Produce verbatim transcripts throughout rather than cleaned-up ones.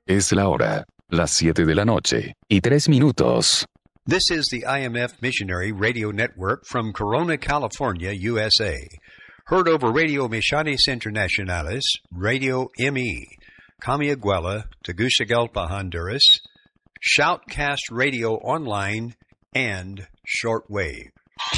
Es la hora, las siete de la noche y tres minutos. This is the I M F Missionary Radio Network from Corona, California, U S A. Heard over Radio Misiones Internacionales, Radio M E, Camiguela, Tegucigalpa, Honduras, Shoutcast Radio Online, and Shortwave.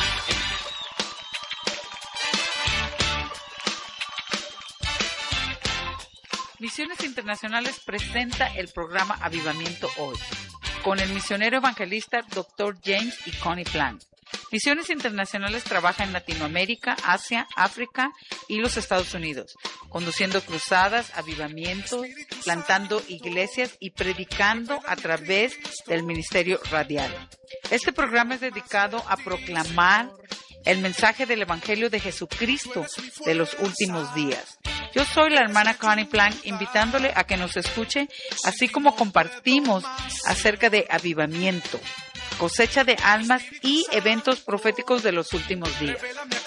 Misiones Internacionales presenta el programa Avivamiento Hoy, con el misionero evangelista doctor James y Connie Plank. Misiones Internacionales trabaja en Latinoamérica, Asia, África y los Estados Unidos, conduciendo cruzadas, avivamientos, plantando iglesias y predicando a través del ministerio radial. Este programa es dedicado a proclamar el mensaje del Evangelio de Jesucristo de los últimos días. Yo soy la hermana Connie Plank, invitándole a que nos escuche, así como compartimos acerca de avivamiento, cosecha de almas y eventos proféticos de los últimos días.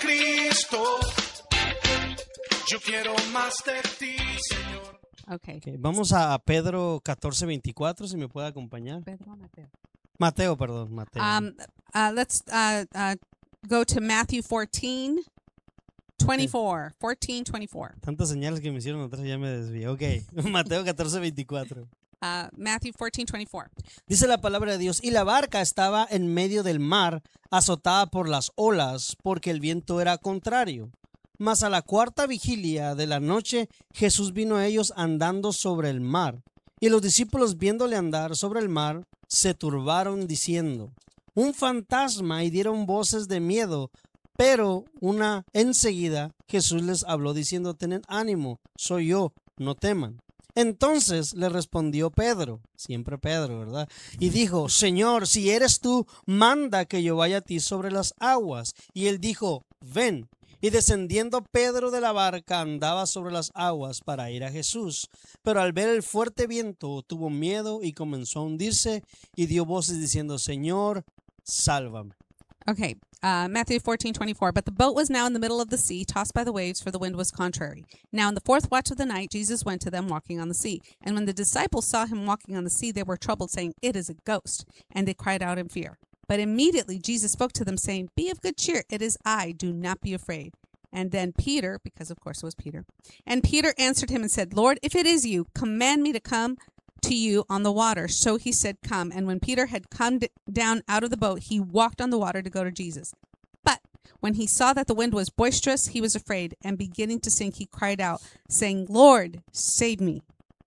Okay. Okay, vamos a Pedro catorce veinticuatro, si me puede acompañar. Pedro, Mateo. Mateo, perdón, Mateo. Um, uh, let's uh, uh, go to Matthew fourteen twenty-four. fourteen twenty-four. Tantas señales que me hicieron atrás, ya me desvié. Ok, Mateo catorce veinticuatro. Uh, Matthew fourteen twenty-four. Dice la palabra de Dios, y la barca estaba en medio del mar, azotada por las olas, porque el viento era contrario. Mas a la cuarta vigilia de la noche, Jesús vino a ellos andando sobre el mar. Y los discípulos, viéndole andar sobre el mar, se turbaron diciendo, un fantasma, y dieron voces de miedo. Pero una enseguida Jesús les habló diciendo, tened ánimo, soy yo, no teman. Entonces le respondió Pedro, siempre Pedro, ¿verdad? Y dijo, Señor, si eres tú, manda que yo vaya a ti sobre las aguas. Y él dijo, ven. Y descendiendo Pedro de la barca andaba sobre las aguas para ir a Jesús. Pero al ver el fuerte viento tuvo miedo y comenzó a hundirse y dio voces diciendo, Señor, sálvame. Okay, uh, Matthew fourteen twenty-four. But the boat was now in the middle of the sea, tossed by the waves, for the wind was contrary. Now in the fourth watch of the night, Jesus went to them walking on the sea. And when the disciples saw him walking on the sea, they were troubled, saying, it is a ghost. And they cried out in fear. But immediately Jesus spoke to them, saying, be of good cheer, it is I, do not be afraid. And then Peter, because of course it was Peter, and Peter answered him and said, Lord, if it is you, command me to come to you on the water. So he said, come. And when Peter had come d- down out of the boat, he walked on the water to go to Jesus. But when he saw that the wind was boisterous, he was afraid, and beginning to sink, he cried out, saying, Lord, save me.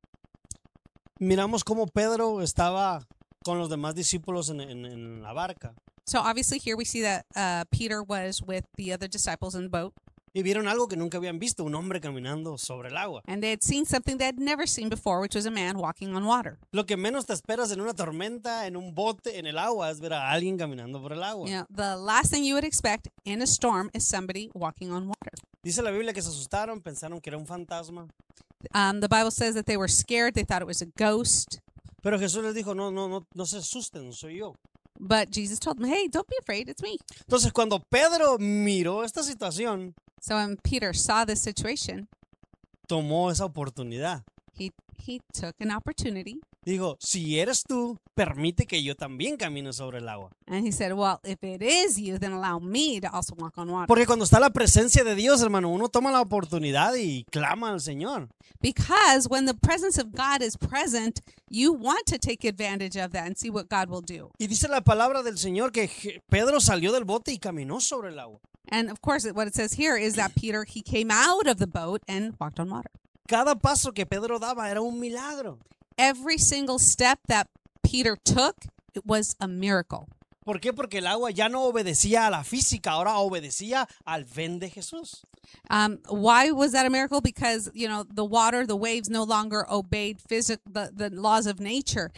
Miramos cómo Pedro estaba con los demás discípulos en, en, en la barca. So obviously here we see that uh, Peter was with the other disciples in the boat. Y vieron algo que nunca habían visto, un hombre caminando sobre el agua. And they had seen something they had never seen before, which was a man walking on water. Lo que menos te esperas en una tormenta, en un bote, en el agua, es ver a alguien caminando por el agua. You know, the last thing you would expect in a storm is somebody walking on water. Dice la Biblia que se asustaron, pensaron que era un fantasma. Um, the Bible says that they were scared, they thought it was a ghost. Pero Jesús les dijo, no, no, no, no se asusten, soy yo. But Jesus told them, hey, don't be afraid, it's me. Entonces cuando Pedro miró esta situación, So when Peter saw this situation, tomó esa oportunidad. he he took an opportunity. Dijo, si eres tú, permite que yo también camine sobre el agua. And he said, well, if it is you, then allow me to also walk on water. Porque cuando está la presencia de Dios, hermano, uno toma la oportunidad y clama al Señor. Because when the presence of God is present, you want to take advantage of that and see what God will do. Y dice la palabra del Señor que Pedro salió del bote y caminó sobre el agua. And of course, what it says here is that Peter, he came out of the boat and walked on water. Cada paso que Pedro daba era un milagro. Every single step that Peter took, it was a miracle. ¿Por qué? Porque el agua ya no obedecía a la física, ahora obedecía al ven de Jesús. Um, why was that a miracle? Because, you know, the water, the waves no longer obeyed physic- the, the laws of nature.